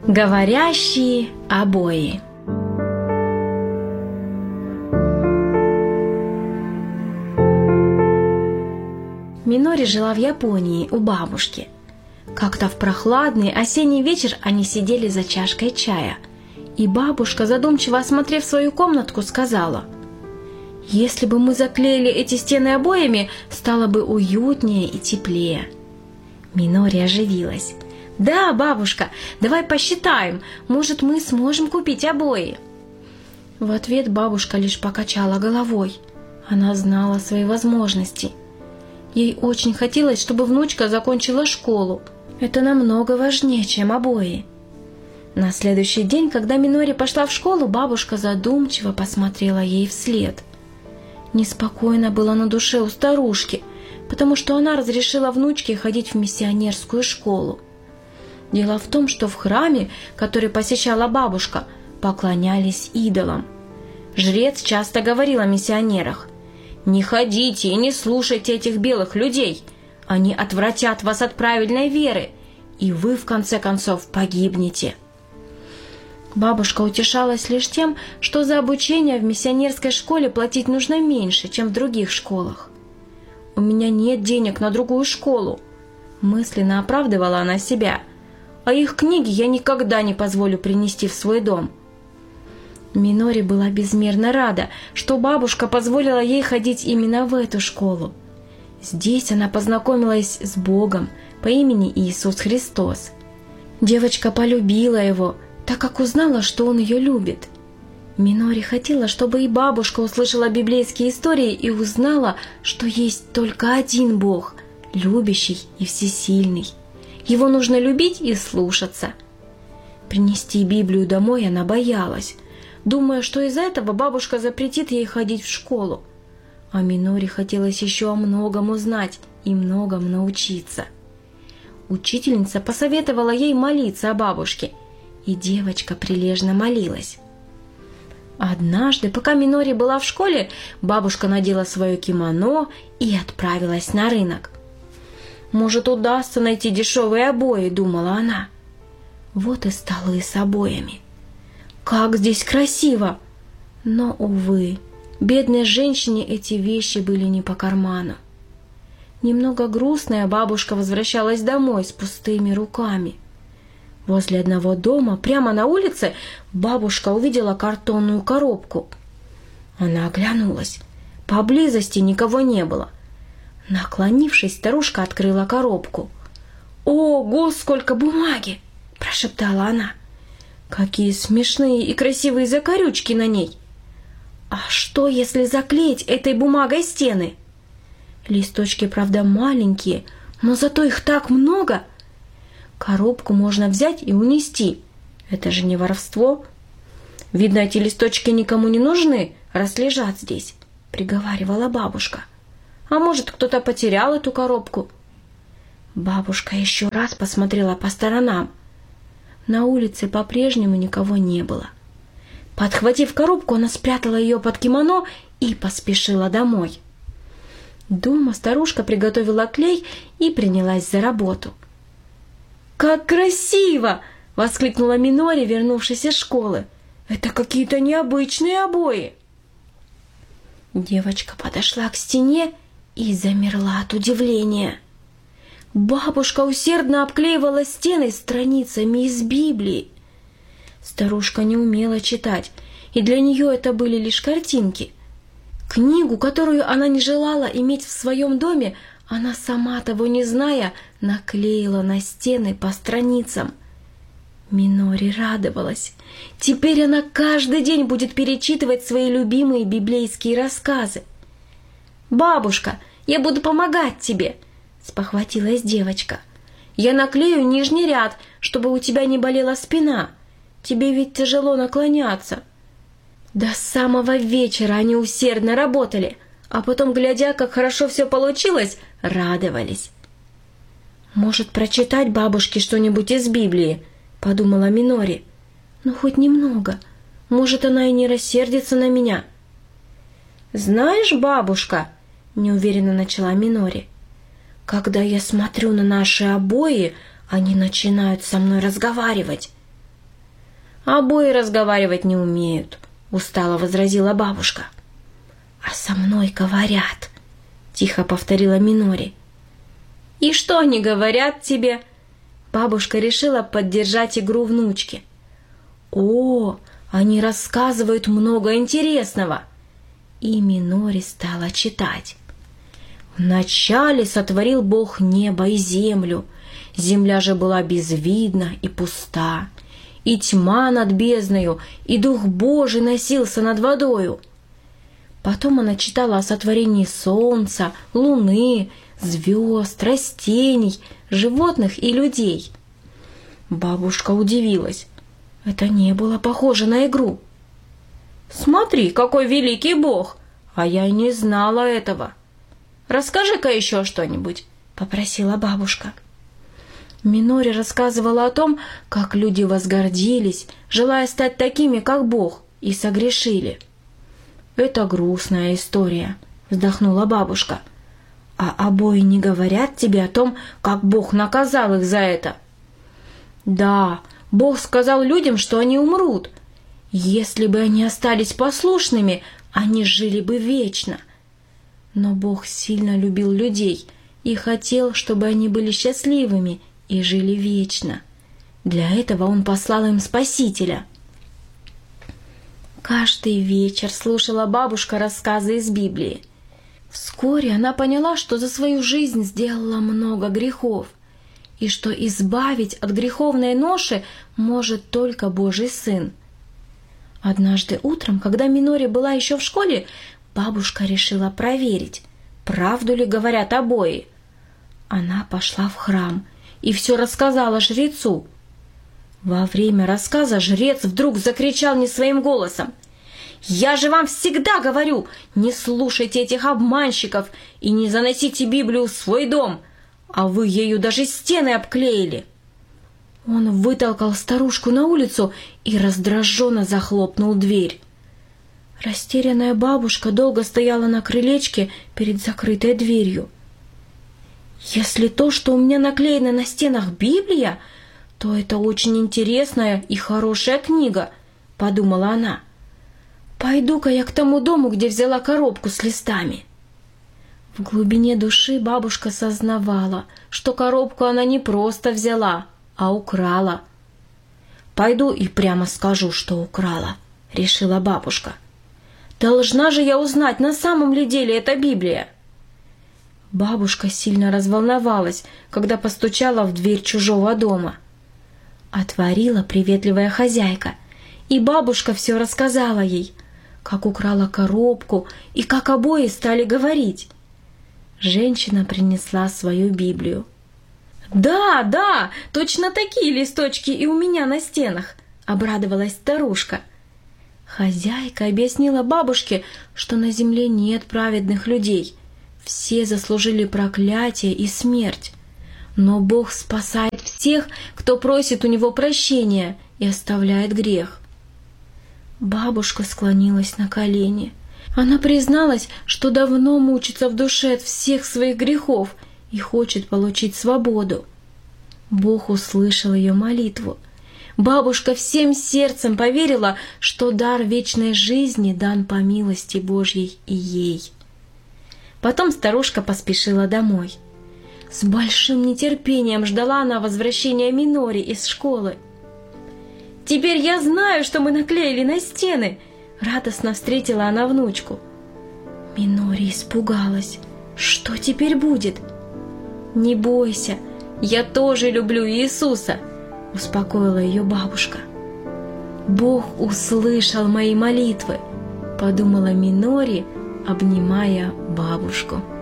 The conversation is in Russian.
Говорящие обои. Минори жила в Японии у бабушки. Как-то в прохладный осенний вечер они сидели за чашкой чая, и бабушка, задумчиво осмотрев свою комнатку, сказала: «Если бы мы заклеили эти стены обоями, стало бы уютнее и теплее». Минори оживилась. «Да, бабушка, давай посчитаем, может, мы сможем купить обои». В ответ бабушка лишь покачала головой. Она знала свои возможности. Ей очень хотелось, чтобы внучка закончила школу. Это намного важнее, чем обои. На следующий день, когда Минори пошла в школу, бабушка задумчиво посмотрела ей вслед. Неспокойно было на душе у старушки, потому что она разрешила внучке ходить в миссионерскую школу. Дело в том, что в храме, который посещала бабушка, поклонялись идолам. Жрец часто говорил о миссионерах: «Не ходите и не слушайте этих белых людей, они отвратят вас от правильной веры, и вы, в конце концов, погибнете». Бабушка утешалась лишь тем, что за обучение в миссионерской школе платить нужно меньше, чем в других школах. «У меня нет денег на другую школу», – мысленно оправдывала она себя, «а их книги я никогда не позволю принести в свой дом». Минори была безмерно рада, что бабушка позволила ей ходить именно в эту школу. Здесь она познакомилась с Богом по имени Иисус Христос. Девочка полюбила его, так как узнала, что он ее любит. Минори хотела, чтобы и бабушка услышала библейские истории и узнала, что есть только один Бог, любящий и всесильный. Его нужно любить и слушаться. Принести Библию домой она боялась, думая, что из-за этого бабушка запретит ей ходить в школу. А Минори хотелось еще о многом узнать и многом научиться. Учительница посоветовала ей молиться о бабушке, и девочка прилежно молилась. Однажды, пока Минори была в школе, бабушка надела свое кимоно и отправилась на рынок. «Может, удастся найти дешевые обои», — думала она. Вот и столы с обоями. Как здесь красиво! Но, увы, бедной женщине эти вещи были не по карману. Немного грустная бабушка возвращалась домой с пустыми руками. Возле одного дома, прямо на улице, бабушка увидела картонную коробку. Она оглянулась. Поблизости никого не было. Наклонившись, старушка открыла коробку. «Ого, сколько бумаги!» – прошептала она. «Какие смешные и красивые закорючки на ней! А что, если заклеить этой бумагой стены? Листочки, правда, маленькие, но зато их так много! Коробку можно взять и унести. Это же не воровство. Видно, эти листочки никому не нужны, раз лежат здесь», — приговаривала бабушка. «А может, кто-то потерял эту коробку?» Бабушка еще раз посмотрела по сторонам. На улице по-прежнему никого не было. Подхватив коробку, она спрятала ее под кимоно и поспешила домой. Дома старушка приготовила клей и принялась за работу. «Как красиво!» — воскликнула Минори, вернувшись из школы. «Это какие-то необычные обои!» Девочка подошла к стене и замерла от удивления. Бабушка усердно обклеивала стены страницами из Библии. Старушка не умела читать, и для нее это были лишь картинки. Книгу, которую она не желала иметь в своем доме, она, сама того не зная, наклеила на стены по страницам. Минори радовалась. Теперь она каждый день будет перечитывать свои любимые библейские рассказы. «Бабушка, я буду помогать тебе!» — спохватилась девочка. «Я наклею нижний ряд, чтобы у тебя не болела спина. Тебе ведь тяжело наклоняться». До самого вечера они усердно работали, а потом, глядя, как хорошо все получилось, радовались. «Может, прочитать бабушке что-нибудь из Библии?» — подумала Минори. «Ну, хоть немного. Может, она и не рассердится на меня». «Знаешь, бабушка», — неуверенно начала Минори, «когда я смотрю на наши обои, они начинают со мной разговаривать». Обои разговаривать не умеют, устало возразила бабушка. А со мной говорят, тихо повторила Минори. И что они говорят тебе? Бабушка решила поддержать игру внучки. О, они рассказывают много интересного. И Минори стала читать. Вначале сотворил Бог небо и землю. Земля же была безвидна и пуста, и тьма над бездною, и Дух Божий носился над водою. Потом она читала о сотворении солнца, луны, звезд, растений, животных и людей. Бабушка удивилась. Это не было похоже на игру. «Смотри, какой великий Бог! А я и не знала этого. Расскажи-ка еще что-нибудь», — попросила бабушка. Минори рассказывала о том, как люди возгордились, желая стать такими, как Бог, и согрешили. «Это грустная история», — вздохнула бабушка. «А обои не говорят тебе о том, как Бог наказал их за это?» «Да, Бог сказал людям, что они умрут. Если бы они остались послушными, они жили бы вечно. Но Бог сильно любил людей и хотел, чтобы они были счастливыми и жили вечно. Для этого Он послал им Спасителя». Каждый вечер слушала бабушка рассказы из Библии. Вскоре она поняла, что за свою жизнь сделала много грехов, и что избавить от греховной ноши может только Божий Сын. Однажды утром, когда Минори была еще в школе, бабушка решила проверить, правду ли говорят обои. Она пошла в храм и все рассказала жрецу. Во время рассказа жрец вдруг закричал не своим голосом: «Я же вам всегда говорю, не слушайте этих обманщиков и не заносите Библию в свой дом, а вы ею даже стены обклеили». Он вытолкал старушку на улицу и раздраженно захлопнул дверь. Растерянная бабушка долго стояла на крылечке перед закрытой дверью. «Если то, что у меня наклеено на стенах, Библия, то это очень интересная и хорошая книга», — подумала она. «Пойду-ка я к тому дому, где взяла коробку с листами». В глубине души бабушка сознавала, что коробку она не просто взяла, а украла. «Пойду и прямо скажу, что украла», — решила бабушка. «Должна же я узнать, на самом ли деле это Библия». Бабушка сильно разволновалась, когда постучала в дверь чужого дома. Отворила приветливая хозяйка, и бабушка все рассказала ей, как украла коробку и как обои стали говорить. Женщина принесла свою Библию. «Да, да, точно такие листочки и у меня на стенах», — обрадовалась старушка. Хозяйка объяснила бабушке, что на земле нет праведных людей. Все заслужили проклятие и смерть. Но Бог спасает всех, кто просит у Него прощения и оставляет грех. Бабушка склонилась на колени. Она призналась, что давно мучится в душе от всех своих грехов и хочет получить свободу. Бог услышал ее молитву. Бабушка всем сердцем поверила, что дар вечной жизни дан по милости Божьей и ей. Потом старушка поспешила домой. С большим нетерпением ждала она возвращения Минори из школы. «Теперь я знаю, что мы наклеили на стены!» — радостно встретила она внучку. Минори испугалась. Что теперь будет? «Не бойся, я тоже люблю Иисуса!» — успокоила ее бабушка. «Бог услышал мои молитвы!» — подумала Минори, обнимая бабушку.